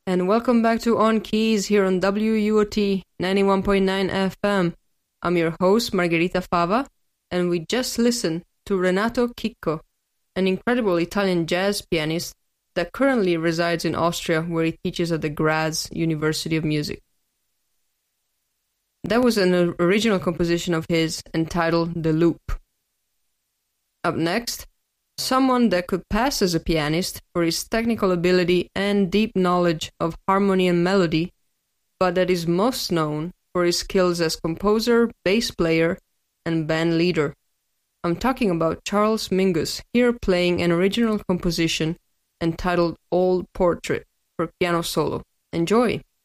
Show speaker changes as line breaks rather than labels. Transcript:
and welcome back to On Keys here on WUOT 91.9 FM. I'm your host, Margherita Fava, and we just listened to Renato Chicco, an incredible Italian jazz pianist that currently resides in Austria, where he teaches at the Graz University of Music. That was an original composition of his entitled The Loop. Up next, someone that could pass as a pianist for his technical ability and deep knowledge of harmony and melody, but that is most known for his skills as composer, bass player, and band leader. I'm talking about Charles Mingus, here playing an original composition entitled Old Portrait for piano solo. Enjoy!